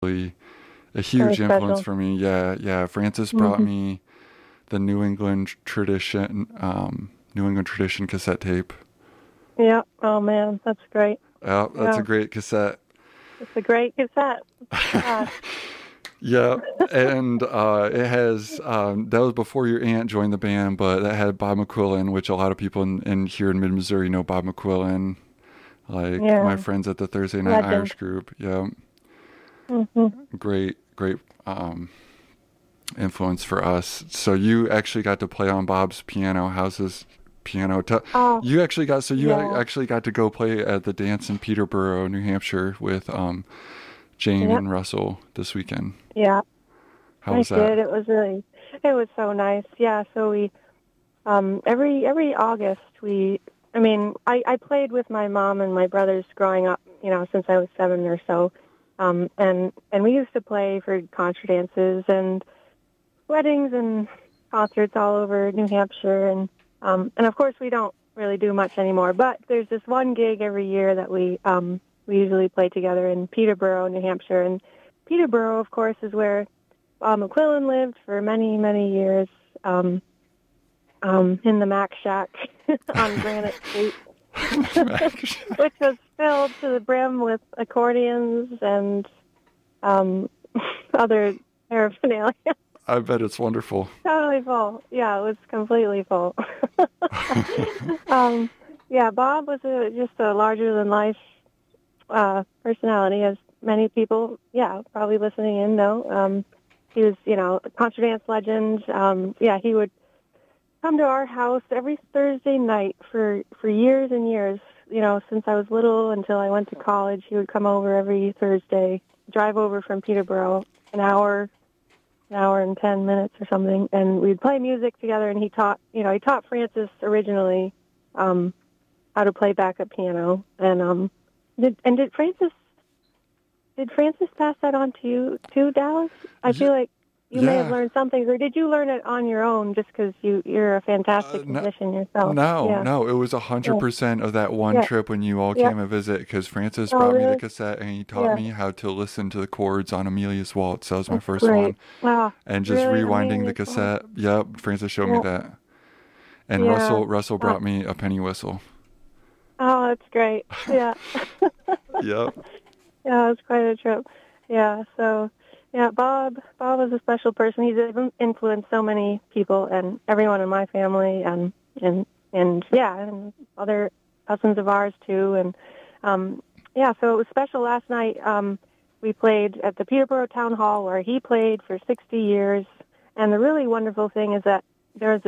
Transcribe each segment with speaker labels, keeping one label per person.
Speaker 1: really a
Speaker 2: Very
Speaker 1: huge influence
Speaker 2: special.
Speaker 1: for me. Yeah, yeah. Francis brought
Speaker 2: Hmm.
Speaker 1: me the New England tradition cassette tape.
Speaker 2: Yeah. Oh man, that's great.
Speaker 1: Yeah, that's a
Speaker 2: Yeah,
Speaker 1: great cassette.
Speaker 2: it's a great cassette. Gosh.
Speaker 1: Yeah, and it has that was before your aunt joined the band, but that had Bob McQuillan, which a lot of people in here in Mid Missouri know Bob McQuillan, like my
Speaker 2: Yeah.
Speaker 1: friends at the Thursday Night
Speaker 2: Legend.
Speaker 1: Irish group. Yeah,
Speaker 2: Hmm.
Speaker 1: great influence for us. So you actually got to play on Bob's piano. How's his piano?
Speaker 2: Oh,
Speaker 1: You
Speaker 2: yeah.
Speaker 1: actually got to go play at the dance in Peterborough, New Hampshire, with Jane
Speaker 2: Yeah.
Speaker 1: and Russell this weekend.
Speaker 2: Yeah.
Speaker 1: How
Speaker 2: I
Speaker 1: was that?
Speaker 2: did. It was so nice. Yeah. So we, every August I mean, I played with my mom and my brothers growing up, since I was 7 or so. And we used to play for contra dances and weddings and concerts all over New Hampshire. And of course we don't really do much anymore, but there's this one gig every year that we usually play together in Peterborough, New Hampshire. And Peterborough, of course, is where McQuillan lived for many, many years, in the Mac Shack on Granite Street, which was filled to the brim with accordions and um, other paraphernalia.
Speaker 1: I bet it's wonderful.
Speaker 2: Totally full. Yeah, it was completely full. um, yeah, Bob was just a larger than life personality, as many people, yeah, probably listening in know. He was, a contra dance legend. Yeah, he would come to our house every Thursday night for years and years. Since I was little until I went to college, he would come over every Thursday, drive over from Peterborough, an hour and 10 minutes or something, and we'd play music together. And he taught Francis originally how to play backup piano. And did Francis pass that on to you too, Dallas? I
Speaker 1: Yeah,
Speaker 2: feel like you may have
Speaker 1: yeah.
Speaker 2: learned something, or did you learn it on your own just because you're a fantastic
Speaker 1: No,
Speaker 2: musician yourself?
Speaker 1: no,
Speaker 2: Yeah,
Speaker 1: no. It was 100% of that one
Speaker 2: yeah,
Speaker 1: trip when you all
Speaker 2: yeah.
Speaker 1: came to visit because Francis
Speaker 2: Oh,
Speaker 1: brought me the
Speaker 2: really?
Speaker 1: cassette and he taught
Speaker 2: Yeah,
Speaker 1: me how to listen to the chords on Amelia's Waltz. That was my
Speaker 2: that's
Speaker 1: first one.
Speaker 2: great. Wow,
Speaker 1: And just
Speaker 2: really
Speaker 1: rewinding the
Speaker 2: amazing. Wow.
Speaker 1: cassette. Yep, Francis showed me
Speaker 2: Yeah,
Speaker 1: that. And
Speaker 2: yeah.
Speaker 1: Russell
Speaker 2: Wow.
Speaker 1: brought me a penny whistle.
Speaker 2: Oh, that's great. Yeah.
Speaker 1: Yep.
Speaker 2: Yeah, it was quite a trip. Yeah, so yeah, Bob was a special person. He's influenced so many people and everyone in my family, and yeah, and other cousins of ours too. And yeah, so it was special last night. We played at the Peterborough Town Hall where he played for 60 years. And the really wonderful thing is that there's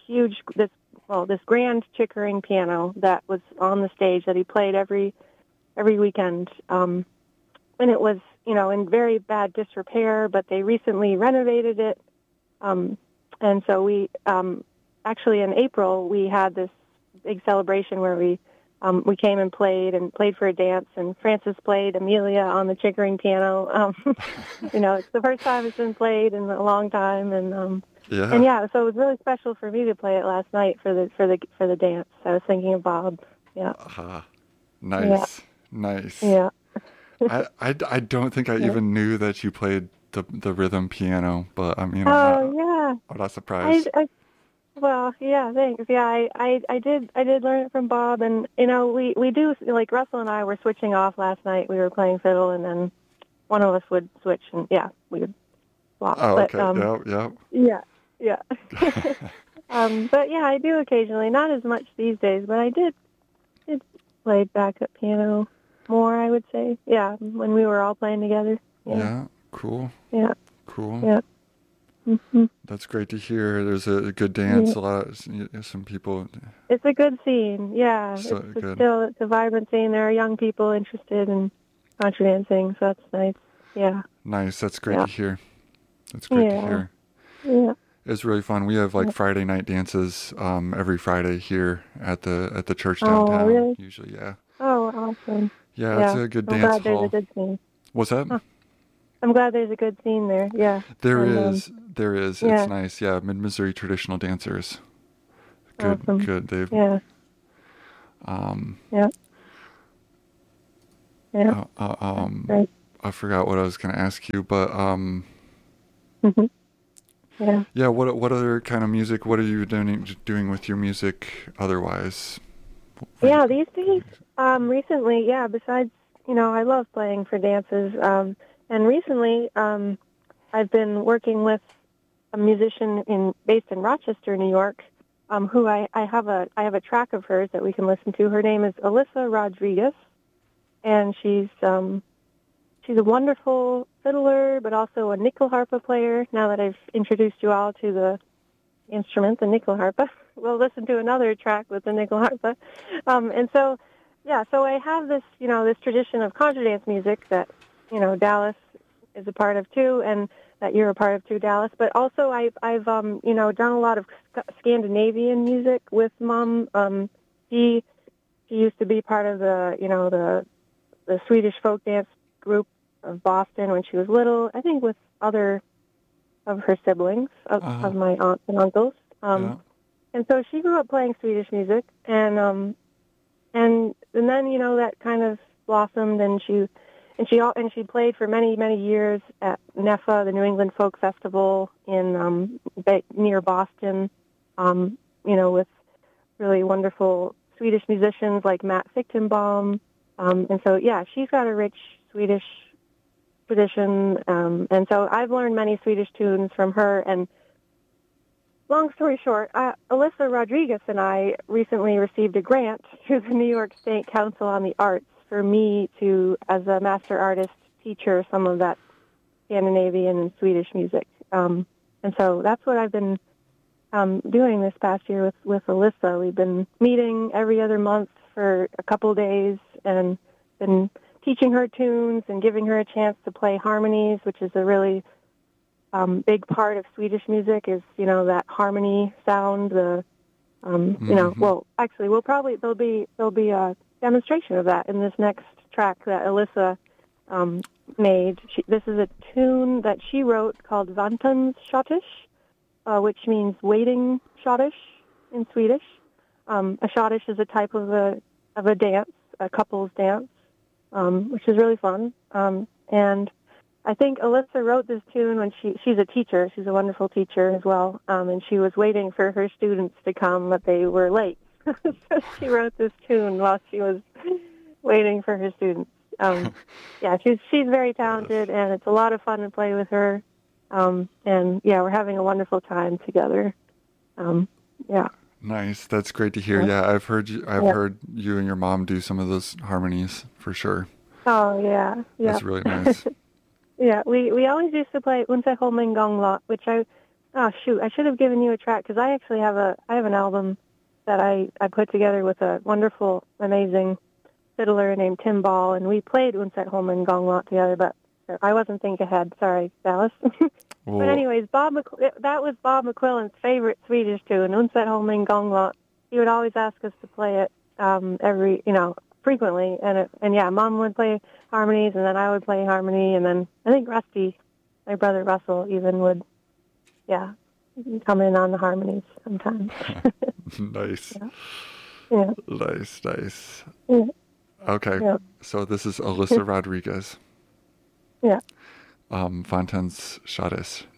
Speaker 2: this grand Chickering piano that was on the stage that he played every weekend. And it was, in very bad disrepair, but they recently renovated it. Um, and so actually in April, we had this big celebration where we came and played for a dance, and Francis played Amelia on the Chickering piano. It's the first time it's been played in a long time, and
Speaker 1: Yeah.
Speaker 2: yeah, so it was really special for me to play it last night for the dance. I was thinking of Bob. Yeah, yeah,
Speaker 1: Nice. Nice.
Speaker 2: yeah.
Speaker 1: I don't think I
Speaker 2: Yeah.
Speaker 1: even knew that you played the rhythm piano, but I mean,
Speaker 2: Oh yeah.
Speaker 1: I'm not
Speaker 2: I,
Speaker 1: surprised.
Speaker 2: I Well, yeah, thanks. Yeah, I did learn it from Bob, and we do, like, Russell and I were switching off last night. We were playing fiddle, and then one of us would switch, and yeah, we would swap.
Speaker 1: Oh,
Speaker 2: But
Speaker 1: okay. Yep, yep.
Speaker 2: yeah, yeah. But yeah, I do occasionally, not as much these days, but I did play backup piano more, I would say. Yeah, when we were all playing together. Yeah,
Speaker 1: Yeah, cool.
Speaker 2: yeah,
Speaker 1: Cool.
Speaker 2: yeah. Hmm.
Speaker 1: That's great to hear. There's a good dance.
Speaker 2: Yeah.
Speaker 1: A lot of some people.
Speaker 2: It's a good scene. Yeah,
Speaker 1: So good.
Speaker 2: it's a vibrant scene. There are young people interested in contra dancing, so that's nice. Yeah,
Speaker 1: Nice. That's great
Speaker 2: yeah,
Speaker 1: to hear. That's great to
Speaker 2: yeah,
Speaker 1: hear.
Speaker 2: yeah,
Speaker 1: It's really fun. We have like
Speaker 2: yeah.
Speaker 1: Friday night dances every Friday here at the church
Speaker 2: Oh,
Speaker 1: downtown.
Speaker 2: really?
Speaker 1: Usually, yeah.
Speaker 2: Oh, awesome.
Speaker 1: Yeah, it's
Speaker 2: Yeah,
Speaker 1: a good
Speaker 2: I'm
Speaker 1: dance
Speaker 2: glad there's a
Speaker 1: hall.
Speaker 2: good scene.
Speaker 1: What's that?
Speaker 2: Huh. I'm glad there's a good scene there. Yeah,
Speaker 1: There
Speaker 2: and
Speaker 1: is. There is. It's
Speaker 2: yeah,
Speaker 1: nice. Yeah, Mid Missouri traditional dancers. Good.
Speaker 2: awesome.
Speaker 1: Good. They've
Speaker 2: Yeah,
Speaker 1: um
Speaker 2: yeah, yeah.
Speaker 1: uh, uh,
Speaker 2: That's
Speaker 1: um
Speaker 2: great.
Speaker 1: I forgot what I was going to ask you, but
Speaker 2: Hmm. Yeah.
Speaker 1: yeah, what other kind of music? What are you doing with your music otherwise?
Speaker 2: Yeah, these days, recently, yeah, besides, I love playing for dances. And recently, I've been working with a musician based in Rochester, New York, who I have a track of hers that we can listen to. Her name is Alyssa Rodriguez, and she's a wonderful fiddler, but also a nickel harpa player. Now that I've introduced you all to the instrument, the nickel harpa, we'll listen to another track with the nickel harpa. And so, yeah, so I have this, this tradition of contra dance music that, Dallas is a part of too, and that you're a part of too, Dallas. But also I've done a lot of Scandinavian music with Mom. She used to be part of the Swedish folk dance group of Boston when she was little, I think with other of her siblings,
Speaker 1: Uh,
Speaker 2: of my aunts and uncles.
Speaker 1: yeah.
Speaker 2: And so she grew up playing Swedish music, and then that kind of blossomed, and she played for many many years at NEFA, the New England Folk Festival in near Boston, with really wonderful Swedish musicians like Matt Fichtenbaum, and so yeah, she's got a rich Swedish tradition, and so I've learned many Swedish tunes from her. And long story short, Alyssa Rodriguez and I recently received a grant through the New York State Council on the Arts for me to, as a master artist, teach her some of that Scandinavian and Swedish music. And so that's what I've been doing this past year with Alyssa. We've been meeting every other month for a couple of days and been teaching her tunes and giving her a chance to play harmonies, which is a really big part of Swedish music, is that harmony sound. Well, actually, there'll be a demonstration of that in this next track that Alyssa made. This is a tune that she wrote called Vantans Schottish, which means waiting schottish in Swedish. A schottish is a type of a dance, a couple's dance, which is really fun. And I think Alyssa wrote this tune when she's a teacher. She's a wonderful teacher as well. And she was waiting for her students to come, but they were late. So she wrote this tune while she was waiting for her students. Yeah, she's very talented, and it's a lot of fun to play with her. And yeah, we're having a wonderful time together. Yeah.
Speaker 1: Nice. That's great to hear. Yeah, I've heard you and your mom do some of those harmonies for sure.
Speaker 2: Oh yeah, yeah.
Speaker 1: That's really nice.
Speaker 2: Yeah, we always used to play Unse Holmen Gonglot, which I should have given you a track, because I actually have an album that I put together with a wonderful, amazing fiddler named Tim Ball, and we played Unse Holmen Gonglot together, but I wasn't thinking ahead. Sorry, Dallas.
Speaker 1: Well,
Speaker 2: But anyways, that was Bob McQuillan's favorite Swedish tune, Unset Holmen Gonglot. He would always ask us to play it frequently, and yeah, Mom would play harmonies, and then I would play harmony, and then I think Rusty, my brother Russell, even would, yeah, come in on the harmonies sometimes.
Speaker 1: nice.
Speaker 2: Yeah.
Speaker 1: Nice.
Speaker 2: Yeah.
Speaker 1: Okay,
Speaker 2: Yeah.
Speaker 1: so this is Alyssa Rodriguez.
Speaker 2: Yeah.
Speaker 1: Vantans Schottish.